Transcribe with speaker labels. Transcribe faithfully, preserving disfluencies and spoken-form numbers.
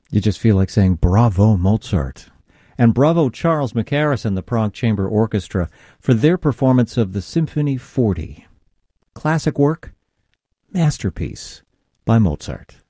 Speaker 1: You just feel like saying, bravo, Mozart. And bravo, Charles Mackerras and the Prague Chamber Orchestra for their performance of the Symphony forty. Classic work, masterpiece by Mozart.